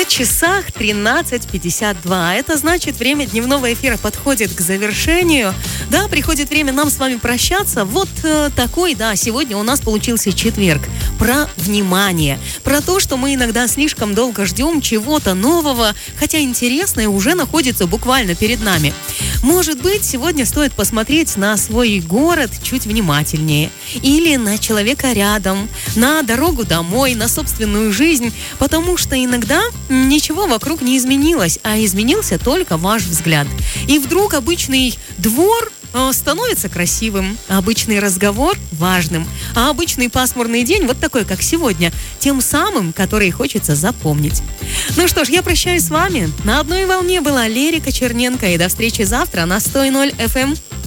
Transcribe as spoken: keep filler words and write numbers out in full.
На часах тринадцать пятьдесят два. Это значит, время дневного эфира подходит к завершению. Да, приходит время нам с вами прощаться. Вот э, такой, да, сегодня у нас получился четверг. Про внимание. Про то, что мы иногда слишком долго ждем чего-то нового, хотя интересное уже находится буквально перед нами. Может быть, сегодня стоит посмотреть на свой город чуть внимательнее. Или на человека рядом, на дорогу домой, на собственную жизнь. Потому что иногда ничего вокруг не изменилось, а изменился только ваш взгляд. И вдруг обычный двор становится красивым, а обычный разговор важным, а обычный пасмурный день, вот такой, как сегодня, тем самым, который хочется запомнить. Ну что ж, я прощаюсь с вами. На одной волне была Лерика Черненко, и до встречи завтра на сто ноль эф эм.